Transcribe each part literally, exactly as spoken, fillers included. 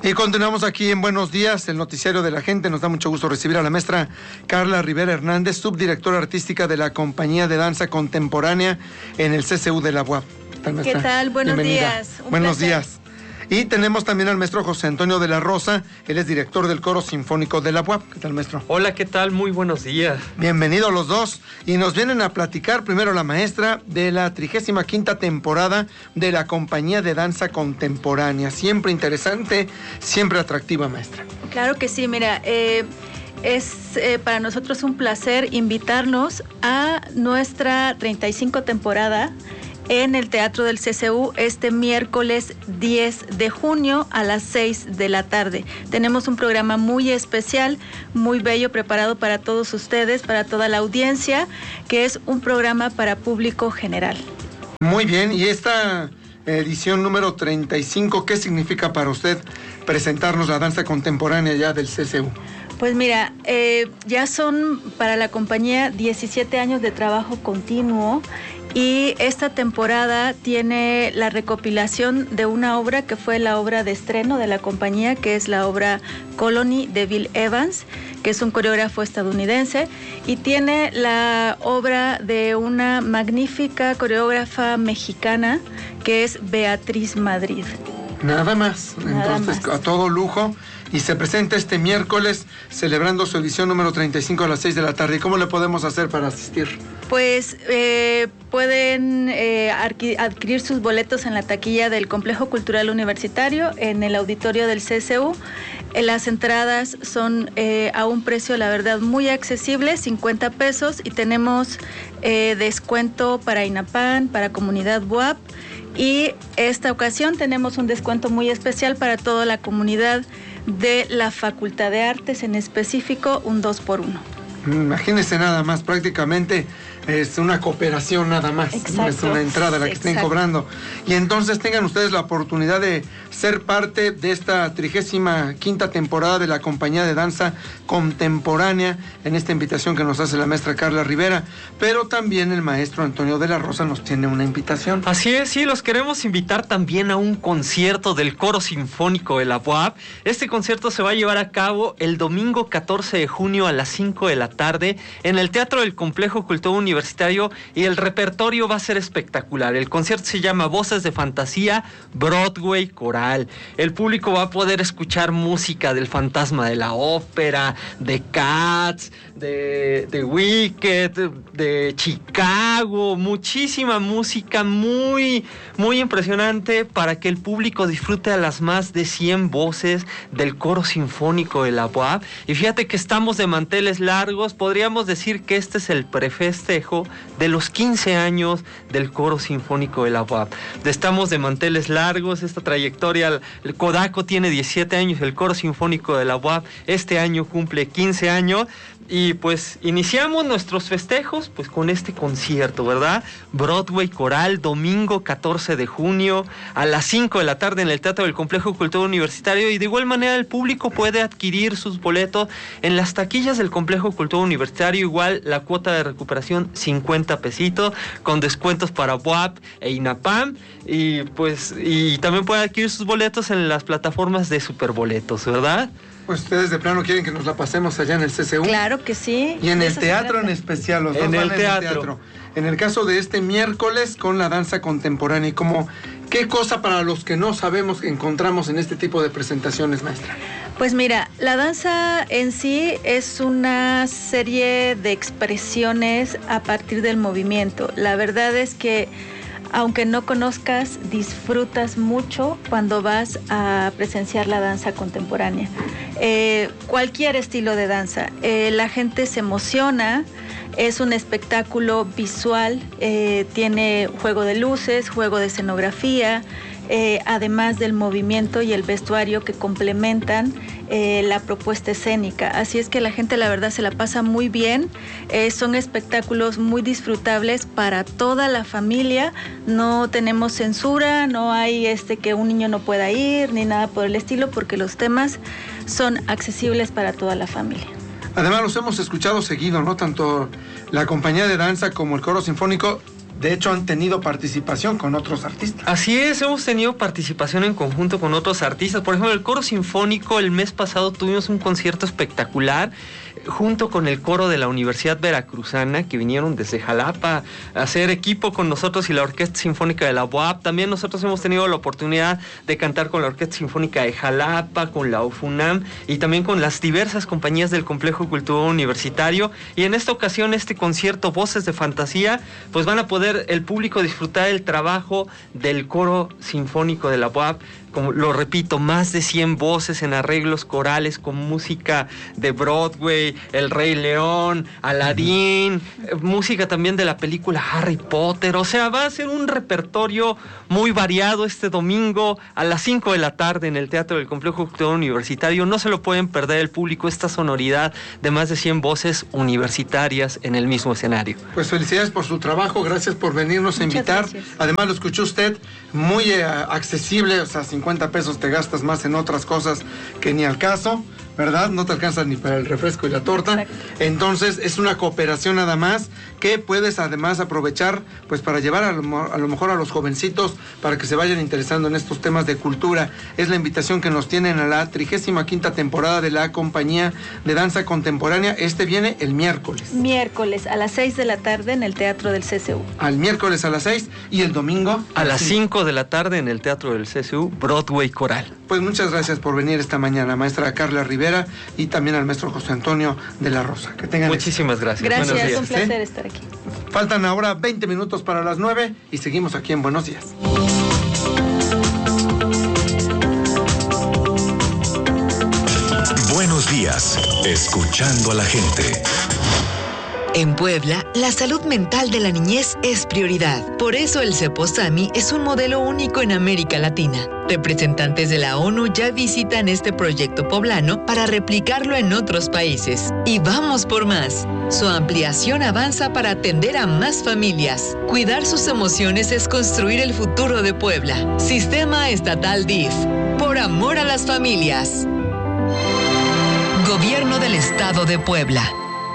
Y continuamos aquí en Buenos Días, el noticiario de la gente. Nos da mucho gusto recibir a la maestra Carla Rivera Hernández, subdirectora artística de la Compañía de Danza Contemporánea en el C C U de la U A P. ¿Qué tal, maestra? ¿Qué tal? Buenos Bienvenida. días. Un Buenos placer. días. Y tenemos también al maestro José Antonio de la Rosa, él es director del Coro Sinfónico de la U A P. ¿Qué tal, maestro? Hola, ¿qué tal? Muy buenos días. Bienvenidos los dos. Y nos vienen a platicar primero la maestra de la trigésima quinta temporada de la Compañía de Danza Contemporánea. Siempre interesante, siempre atractiva, maestra. Claro que sí, mira, eh, es eh, para nosotros un placer invitarnos a nuestra treinta y cinco temporada en el Teatro del C C U este miércoles diez de junio a las seis de la tarde. Tenemos un programa muy especial, muy bello, preparado para todos ustedes, para toda la audiencia, que es un programa para público general. Muy bien, y esta edición número treinta y cinco, ¿qué significa para usted presentarnos la danza contemporánea ya del C C U? Pues mira, eh, ya son para la compañía diecisiete años de trabajo continuo. Y esta temporada tiene la recopilación de una obra que fue la obra de estreno de la compañía, que es la obra Colony de Bill Evans, que es un coreógrafo estadounidense, y tiene la obra de una magnífica coreógrafa mexicana, que es Beatriz Madrid. Nada más, Nada entonces más. A todo lujo. Y se presenta este miércoles celebrando su edición número treinta y cinco a las seis de la tarde. ¿Y cómo le podemos hacer para asistir? Pues eh, pueden eh, adquirir sus boletos en la taquilla del Complejo Cultural Universitario, en el auditorio del C C U. Eh, las entradas son eh, a un precio, la verdad, muy accesible, cincuenta pesos, y tenemos eh, descuento para INAPAM, para Comunidad U A P, y esta ocasión tenemos un descuento muy especial para toda la comunidad de la Facultad de Artes, en específico un dos por uno. Imagínense nada más, prácticamente es una cooperación nada más. Exacto. No es una entrada la que Exacto. estén cobrando. Y entonces tengan ustedes la oportunidad de ser parte de esta trigésima quinta temporada de la Compañía de Danza Contemporánea, en esta invitación que nos hace la maestra Carla Rivera. Pero también el maestro Antonio de la Rosa nos tiene una invitación. Así es, sí, los queremos invitar también a un concierto del Coro Sinfónico de la U A P. Este concierto se va a llevar a cabo el domingo catorce de junio a las cinco de la tarde en el Teatro del Complejo Cultural Universitario, y el repertorio va a ser espectacular. El concierto se llama Voces de Fantasía, Broadway Coral. El público va a poder escuchar música del Fantasma de la Ópera, de Cats, de, de Wicked, de Chicago, muchísima música muy, muy impresionante para que el público disfrute a las más de cien voces del Coro Sinfónico de la U A P. Y fíjate que estamos de manteles largos, podríamos decir que este es el prefestejo de los quince años del Coro Sinfónico de la U A P. Estamos de manteles largos, esta trayectoria, el Kodaco tiene diecisiete años, el Coro Sinfónico de la U A P este año cumple quince años. Y pues iniciamos nuestros festejos pues con este concierto, ¿verdad? Broadway Coral, domingo catorce de junio a las cinco de la tarde en el Teatro del Complejo Cultural Universitario. Y de igual manera el público puede adquirir sus boletos en las taquillas del Complejo Cultural Universitario. Igual la cuota de recuperación cincuenta pesitos, con descuentos para U A P e INAPAM. Y pues y también puede adquirir sus boletos en las plataformas de Superboletos, ¿verdad? Pues ustedes de plano quieren que nos la pasemos allá en el C C U. Claro que sí. Y en el Eso se teatro trata. en especial, los dos En van el en teatro. el teatro. En el caso de este miércoles con la danza contemporánea, y como ¿qué cosa para los que no sabemos que encontramos en este tipo de presentaciones, maestra? Pues mira, la danza en sí es una serie de expresiones a partir del movimiento. La verdad es que aunque no conozcas, disfrutas mucho cuando vas a presenciar la danza contemporánea. Eh, cualquier estilo de danza, eh, la gente se emociona, es un espectáculo visual, eh, tiene juego de luces, juego de escenografía, eh, además del movimiento y el vestuario que complementan eh, la propuesta escénica. Así es que la gente, la verdad, se la pasa muy bien. Eh, son espectáculos muy disfrutables para toda la familia. No tenemos censura, no hay este que un niño no pueda ir ni nada por el estilo, porque los temas son accesibles para toda la familia. Además los hemos escuchado seguido, ¿no? Tanto la compañía de danza como el coro sinfónico de hecho han tenido participación con otros artistas. Así es, hemos tenido participación en conjunto con otros artistas. Por ejemplo, el Coro Sinfónico, el mes pasado tuvimos un concierto espectacular junto con el coro de la Universidad Veracruzana, que vinieron desde Jalapa a hacer equipo con nosotros, y la Orquesta Sinfónica de la U A P. También nosotros hemos tenido la oportunidad de cantar con la Orquesta Sinfónica de Jalapa, con la UFUNAM y también con las diversas compañías del Complejo Cultural Universitario. Y en esta ocasión, este concierto Voces de Fantasía, pues van a poder el público disfrutar el trabajo del Coro Sinfónico de la U A P. Como lo repito, más de cien voces en arreglos corales con música de Broadway, El Rey León, Aladín, música también de la película Harry Potter. O sea, va a ser un repertorio muy variado este domingo a las cinco de la tarde en el Teatro del Complejo Cultural Universitario. No se lo pueden perder el público, esta sonoridad de más de cien voces universitarias en el mismo escenario. Pues felicidades por su trabajo, gracias por venirnos a Muchas invitar. Gracias. Además, lo escuchó usted, muy eh, accesible, o sea, cincuenta pesos te gastas más en otras cosas que ni al caso, ¿verdad? No te alcanza ni para el refresco y la torta. Exacto. Entonces es una cooperación nada más que puedes además aprovechar pues para llevar a lo, a lo mejor a los jovencitos para que se vayan interesando en estos temas de cultura. Es la invitación que nos tienen a la trigésima quinta temporada de la Compañía de Danza Contemporánea. Este viene el miércoles. Miércoles a las seis de la tarde en el Teatro del C C U. Al miércoles a las seis y el domingo a las cinco de la tarde en el Teatro del C C U, Broadway Coral. Pues muchas gracias por venir esta mañana, maestra Carla Rivera, y también al maestro José Antonio de la Rosa. Que tengan muchísimas gracias. Gracias, Buenos días. un placer ¿Sí? estar aquí. Faltan ahora veinte minutos para las nueve y seguimos aquí en Buenos Días. Buenos días, escuchando a la gente. En Puebla, la salud mental de la niñez es prioridad. Por eso el CEPOSAMI es un modelo único en América Latina. Representantes de la ONU ya visitan este proyecto poblano para replicarlo en otros países. Y vamos por más. Su ampliación avanza para atender a más familias. Cuidar sus emociones es construir el futuro de Puebla. Sistema Estatal D I F. Por amor a las familias. Gobierno del Estado de Puebla.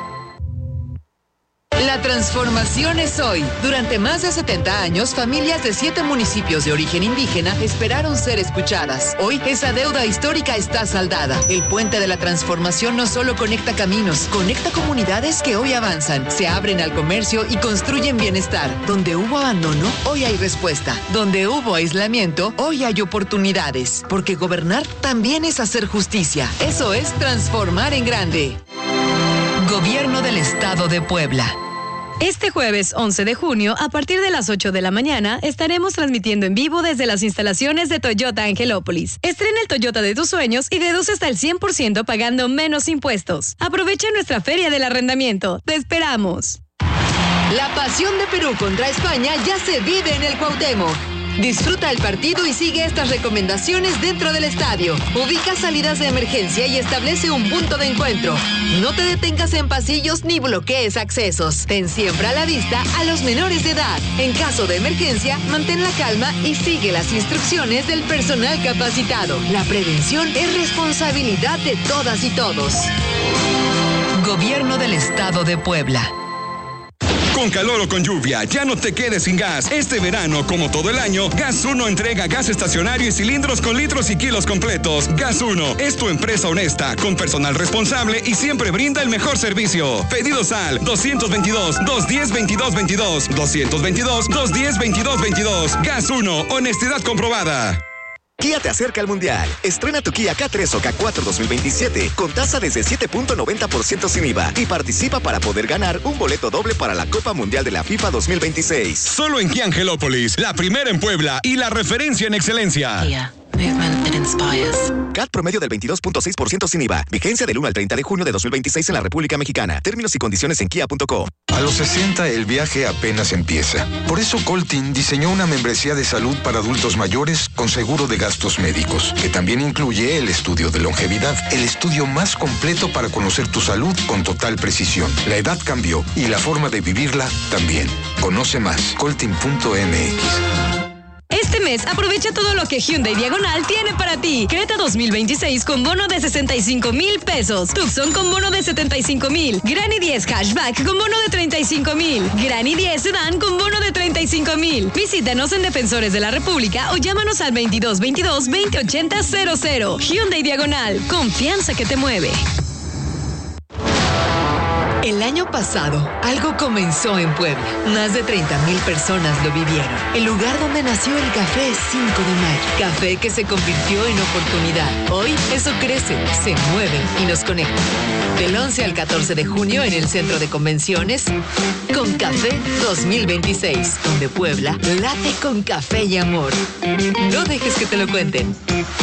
La transformación es hoy. Durante más de setenta años, familias de siete municipios de origen indígena esperaron ser escuchadas. Hoy, esa deuda histórica está saldada. El puente de la transformación no solo conecta caminos, conecta comunidades que hoy avanzan, se abren al comercio y construyen bienestar. Donde hubo abandono, hoy hay respuesta. Donde hubo aislamiento, hoy hay oportunidades. Porque gobernar también es hacer justicia. Eso es transformar en grande. Gobierno del Estado de Puebla. Este jueves once de junio, a partir de las ocho de la mañana, estaremos transmitiendo en vivo desde las instalaciones de Toyota Angelópolis. Estrena el Toyota de tus sueños y deduce hasta el cien por ciento pagando menos impuestos. Aprovecha nuestra feria del arrendamiento. ¡Te esperamos! La pasión de Perú contra España ya se vive en el Cuauhtémoc. Disfruta el partido y sigue estas recomendaciones dentro del estadio. Ubica salidas de emergencia y establece un punto de encuentro. No te detengas en pasillos ni bloquees accesos. Ten siempre a la vista a los menores de edad. En caso de emergencia, mantén la calma y sigue las instrucciones del personal capacitado. La prevención es responsabilidad de todas y todos. Gobierno del Estado de Puebla. Con calor o con lluvia, ya no te quedes sin gas. Este verano, como todo el año, Gas uno entrega gas estacionario y cilindros con litros y kilos completos. Gas uno es tu empresa honesta, con personal responsable y siempre brinda el mejor servicio. Pedidos al dos dos dos, dos uno cero, veintidós veintidós, dos dos dos, dos uno cero, veintidós veintidós. Gas uno, honestidad comprobada. Kia te acerca al Mundial. Estrena tu Kia K tres o K cuatro dos mil veintisiete con tasa desde siete punto noventa por ciento sin I V A y participa para poder ganar un boleto doble para la Copa Mundial de la FIFA dos mil veintiséis. Solo en Kia Angelópolis, la primera en Puebla y la referencia en excelencia. Kia. Movement that inspires. C A T promedio del veintidós punto seis por ciento sin I V A. Vigencia del uno al treinta de junio de dos mil veintiséis en la República Mexicana. Términos y condiciones en kia punto com. A los sesenta el viaje apenas empieza. Por eso Coltin diseñó una membresía de salud para adultos mayores con seguro de gastos médicos, que también incluye el estudio de longevidad, el estudio más completo para conocer tu salud con total precisión. La edad cambió y la forma de vivirla también. Conoce más. Coltin punto m x. Este mes aprovecha todo lo que Hyundai Diagonal tiene para ti. Creta dos mil veintiséis con bono de sesenta y cinco mil pesos. Tucson con bono de setenta y cinco mil. Gran i diez Hatchback con bono de treinta y cinco mil. Gran i diez Sedan con bono de treinta y cinco mil. Visítanos en Defensores de la República o llámanos al veintidós veintidós veinte ochenta cero cero. Hyundai Diagonal. Confianza que te mueve. El año pasado, algo comenzó en Puebla. Más de treinta mil personas lo vivieron. El lugar donde nació el Café cinco de mayo. Café que se convirtió en oportunidad. Hoy, eso crece, se mueve y nos conecta. Del once al catorce de junio en el Centro de Convenciones, Con Café dos mil veintiséis, donde Puebla late con café y amor. No dejes que te lo cuenten.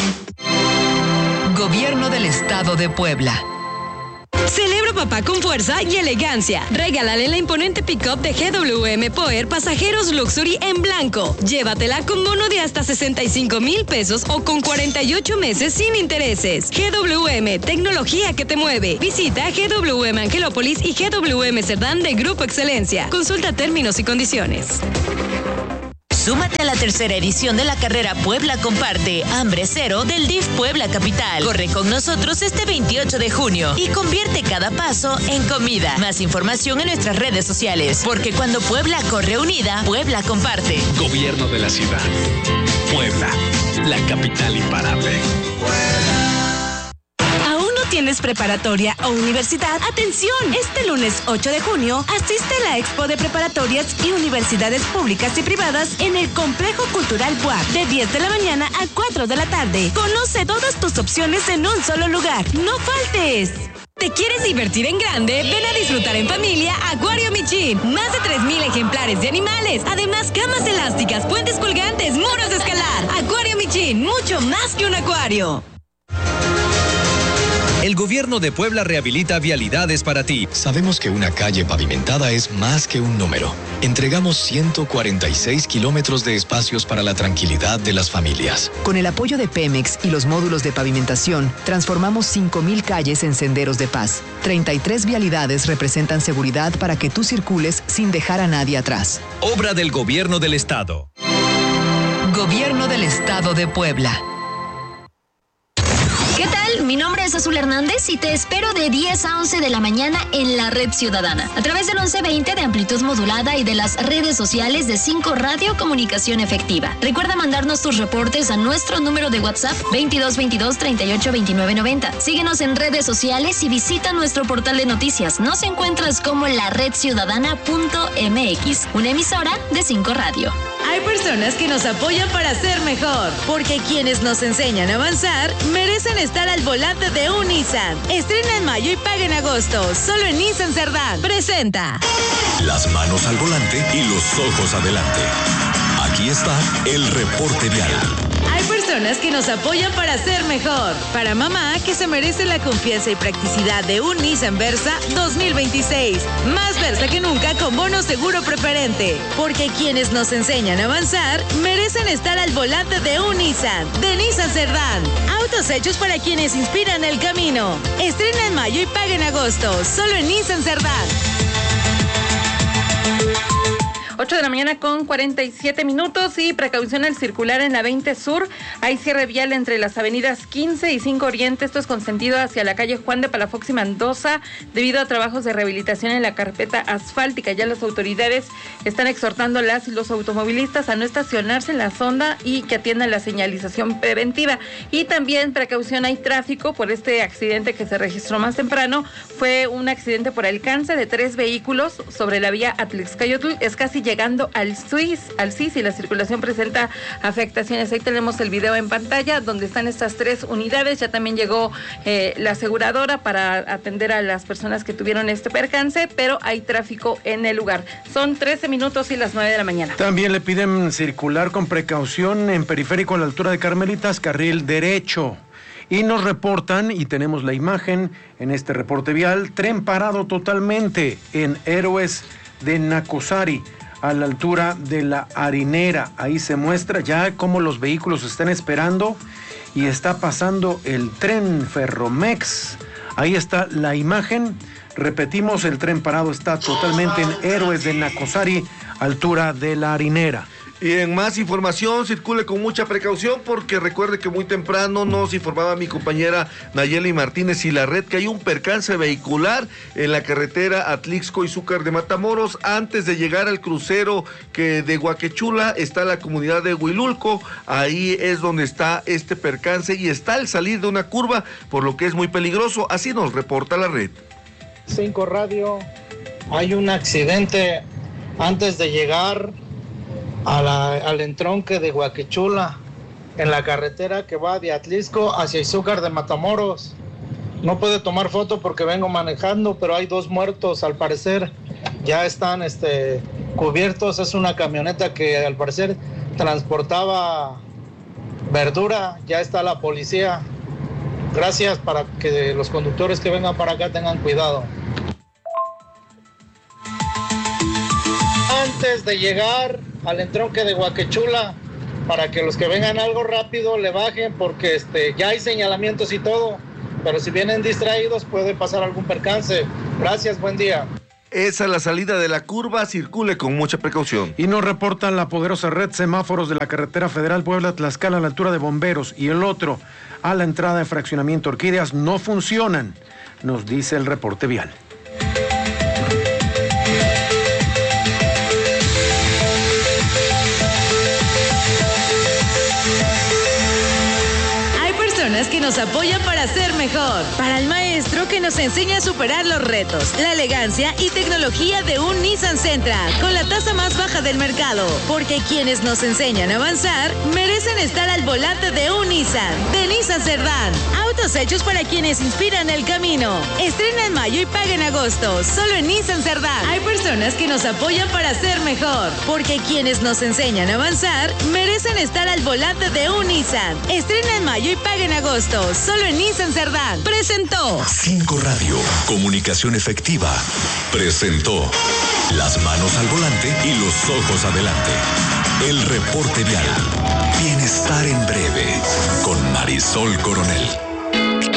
Gobierno del Estado de Puebla. Celebra papá con fuerza y elegancia. Regálale la imponente pick-up de G W M Power Pasajeros Luxury en blanco. Llévatela con bono de hasta sesenta y cinco mil pesos o con cuarenta y ocho meses sin intereses. G W M, tecnología que te mueve. Visita G W M Angelópolis y G W M Cerdán de Grupo Excelencia. Consulta términos y condiciones. Súmate a la tercera edición de la carrera Puebla Comparte, Hambre Cero del D I F Puebla Capital. Corre con nosotros este veintiocho de junio y convierte cada paso en comida. Más información en nuestras redes sociales, porque cuando Puebla corre unida, Puebla comparte. Gobierno de la ciudad. Puebla, la capital imparable. ¿Tienes preparatoria o universidad? ¡Atención! Este lunes ocho de junio asiste a la Expo de Preparatorias y Universidades Públicas y Privadas en el Complejo Cultural B U A P de diez de la mañana a cuatro de la tarde. Conoce todas tus opciones en un solo lugar. ¡No faltes! ¿Te quieres divertir en grande? Ven a disfrutar en familia Acuario Michin. Más de tres mil ejemplares de animales. Además, camas elásticas, puentes colgantes, muros de escalar. Acuario Michin, mucho más que un acuario. El gobierno de Puebla rehabilita vialidades para ti. Sabemos que una calle pavimentada es más que un número. Entregamos ciento cuarenta y seis kilómetros de espacios para la tranquilidad de las familias. Con el apoyo de Pemex y los módulos de pavimentación, transformamos cinco mil calles en senderos de paz. treinta y tres vialidades representan seguridad para que tú circules sin dejar a nadie atrás. Obra del Gobierno del Estado. Gobierno del Estado de Puebla. ¿Qué tal? Mi nombre es Azul Hernández y te espero de diez a once de la mañana en la Red Ciudadana, a través del once veinte de amplitud modulada y de las redes sociales de cinco Radio Comunicación Efectiva. Recuerda mandarnos tus reportes a nuestro número de WhatsApp veintidós veintidós treinta y ocho veintinueve noventa. Síguenos en redes sociales y visita nuestro portal de noticias. Nos encuentras como la red ciudadana punto m x, una emisora de cinco Radio. Hay personas que nos apoyan para ser mejor, porque quienes nos enseñan a avanzar merecen estar al volante de un Nissan. Estrena en mayo y paga en agosto, solo en Nissan Cerdán. Presenta. Las manos al volante y los ojos adelante. Aquí está el reporte vial. Hay personas que nos apoyan para ser mejor. Para mamá, que se merece la confianza y practicidad de un Nissan Versa dos mil veintiséis. Más Versa que nunca con bono seguro preferente. Porque quienes nos enseñan a avanzar merecen estar al volante de un Nissan. De Nissan Cerdán. Autos hechos para quienes inspiran el camino. Estrena en mayo y paga en agosto. Solo en Nissan Cerdán. ocho de la mañana con cuarenta y siete minutos y precaución al circular en la veinte Sur. Hay cierre vial entre las avenidas quince y cinco Oriente. Esto es con sentido hacia la calle Juan de Palafox y Mendoza debido a trabajos de rehabilitación en la carpeta asfáltica. Ya las autoridades están exhortando a las y los automovilistas a no estacionarse en la zona y que atiendan la señalización preventiva. Y también precaución, hay tráfico por este accidente que se registró más temprano. Fue un accidente por alcance de tres vehículos sobre la vía Atlixcayotl. Es casi llegando al Suiz, al C I S, y la circulación presenta afectaciones. Ahí tenemos el video en pantalla donde están estas tres unidades. Ya también llegó eh, la aseguradora para atender a las personas que tuvieron este percance, pero hay tráfico en el lugar. Son trece minutos y las nueve de la mañana. También le piden circular con precaución en periférico a la altura de Carmelitas, carril derecho. Y nos reportan, y tenemos la imagen en este reporte vial, tren parado totalmente en Héroes de Nacosari, a la altura de la Harinera. Ahí se muestra ya cómo los vehículos están esperando y está pasando el tren Ferromex. Ahí está la imagen. Repetimos, el tren parado está totalmente en Héroes de Nacosari, altura de la Harinera. Y en más información, circule con mucha precaución porque recuerde que muy temprano nos informaba mi compañera Nayeli Martínez y la red que hay un percance vehicular en la carretera Atlixco-Izúcar de Matamoros. Antes de llegar al crucero que de Huaquechula está la comunidad de Huilulco, ahí es donde está este percance y está al salir de una curva, por lo que es muy peligroso. Así nos reporta la red. Cinco Radio, hay un accidente antes de llegar A la, al entronque de Huaquechula, en la carretera que va de Atlixco hacia Izúcar de Matamoros. No puede tomar foto porque vengo manejando, pero hay dos muertos, al parecer ya están este, cubiertos. Es una camioneta que al parecer transportaba verdura, ya está la policía. Gracias, para que los conductores que vengan para acá tengan cuidado. Antes de llegar al entronque de Huaquechula, para que los que vengan algo rápido le bajen, porque este, ya hay señalamientos y todo, pero si vienen distraídos puede pasar algún percance. Gracias, buen día. Esa es la salida de la curva, circule con mucha precaución. Y nos reportan la poderosa red semáforos de la carretera federal Puebla-Tlaxcala a la altura de Bomberos y el otro a la entrada de fraccionamiento Orquídeas no funcionan, nos dice el reporte vial. Que nos apoyan para ser mejor. Para el maestro que nos enseña a superar los retos, la elegancia y tecnología de un Nissan Sentra, con la tasa más baja del mercado. Porque quienes nos enseñan a avanzar merecen estar al volante de un Nissan. De Nissan Cerdán. Autos hechos para quienes inspiran el camino. Estrena en mayo y paga en agosto. Solo en Nissan Cerdán. Hay personas que nos apoyan para ser mejor. Porque quienes nos enseñan a avanzar merecen estar al volante de un Nissan. Estrena en mayo y paga en agosto. Solo en Nissan Cerdán. Presentó cinco Radio, comunicación efectiva. Presentó las manos al volante y los ojos adelante. El reporte vial. Bienestar en breve con Marisol Coronel.